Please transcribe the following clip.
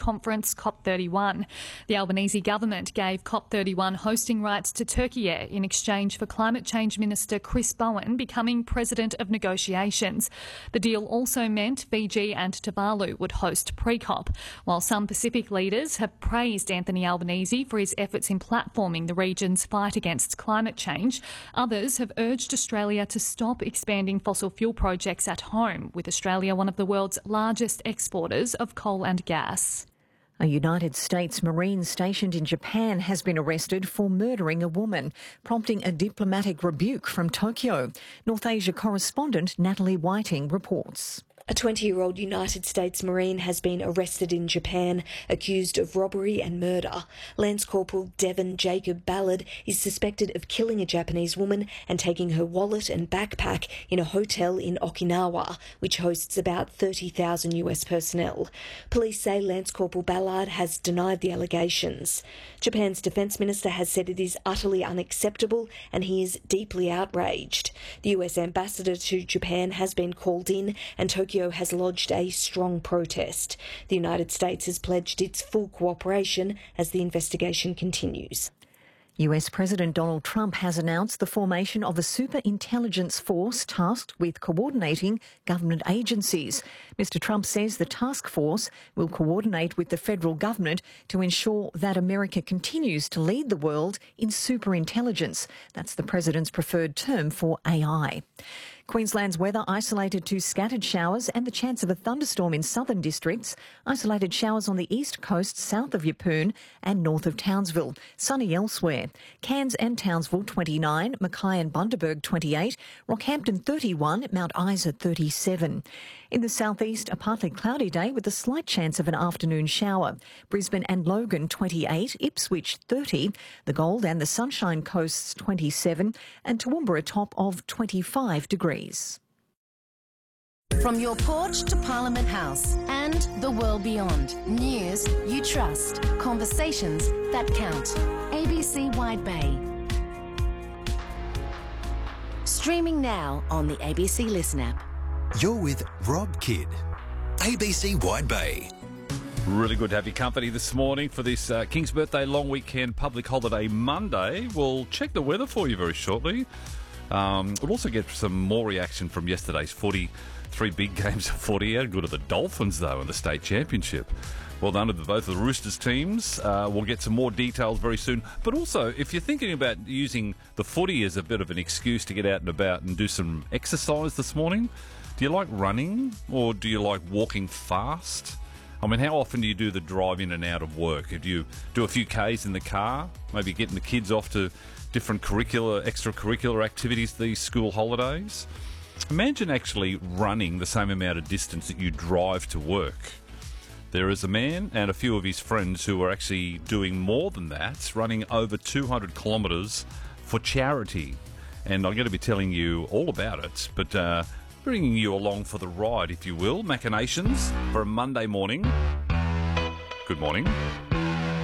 conference COP31. The Albanese government gave COP31 hosting rights to Turkey in exchange for Climate Change Minister Chris Bowen becoming president of negotiations. The deal also meant Fiji and Tuvalu would host pre-COP, while some Pacific leaders have praised Anthony Albanese for his efforts in platforming the region's fight against climate change. Others have urged Australia to stop expanding fossil fuel projects at home, with Australia one of the world's largest exporters of coal and gas. A United States Marine stationed in Japan has been arrested for murdering a woman, prompting a diplomatic rebuke from Tokyo. North Asia correspondent Natalie Whiting reports. A 20-year-old United States Marine has been arrested in Japan, accused of robbery and murder. Lance Corporal Devon Jacob Ballard is suspected of killing a Japanese woman and taking her wallet and backpack in a hotel in Okinawa, which hosts about 30,000 US personnel. Police say Lance Corporal Ballard has denied the allegations. Japan's defence minister has said it is utterly unacceptable and he is deeply outraged. The US ambassador to Japan has been called in and Tokyo has lodged a strong protest. The United States has pledged its full cooperation as the investigation continues. US President Donald Trump has announced the formation of a superintelligence force tasked with coordinating government agencies. Mr. Trump says the task force will coordinate with the federal government to ensure that America continues to lead the world in superintelligence. That's the president's preferred term for AI. Queensland's weather isolated to scattered showers and the chance of a thunderstorm in southern districts. Isolated showers on the east coast, south of Yeppoon and north of Townsville. Sunny elsewhere. Cairns and Townsville 29, Mackay and Bundaberg 28, Rockhampton 31, Mount Isa 37. In the southeast, a partly cloudy day with a slight chance of an afternoon shower. Brisbane and Logan 28, Ipswich 30, the Gold and the Sunshine Coasts 27 and Toowoomba a top of 25 degrees. From your porch to Parliament House and the world beyond. News you trust. Conversations that count. ABC Wide Bay. Streaming now on the ABC Listen app. You're with Rob Kidd, ABC Wide Bay. Really good to have your company this morning for this King's Birthday long weekend public holiday Monday. We'll check the weather for you very shortly. We'll also get some more reaction from yesterday's footy. 3 big games of footy. How good are the Dolphins, though, in the state championship? Well done to both of the Roosters teams. We'll get some more details very soon. But also, if you're thinking about using the footy as a bit of an excuse to get out and about and do some exercise this morning, do you like running or do you like walking fast? I mean, how often do you do the drive in and out of work? Do you do a few Ks in the car, maybe getting the kids off to different extracurricular activities these school holidays? Imagine actually running the same amount of distance that you drive to work. There is a man and a few of his friends who are actually doing more than that, running over 200 kilometres for charity. And I'm going to be telling you all about it, but bringing you along for the ride, if you will. Machinations for a Monday morning. Good morning.